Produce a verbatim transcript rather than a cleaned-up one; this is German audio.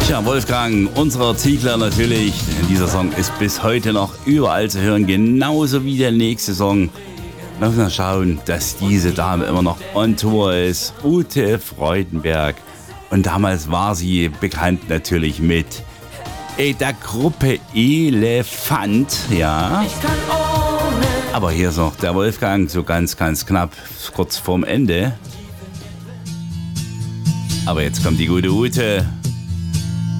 Ja, Wolfgang, unser Ziegler natürlich. Dieser Song ist bis heute noch überall zu hören, genauso wie der nächste Song. Wir müssen schauen, dass diese Dame immer noch on Tour ist. Ute Freudenberg. Und damals war sie bekannt natürlich mit ey, der Gruppe Elefant, ja. Aber hier ist noch der Wolfgang, so ganz, ganz knapp, kurz vorm Ende. Aber jetzt kommt die gute Ute.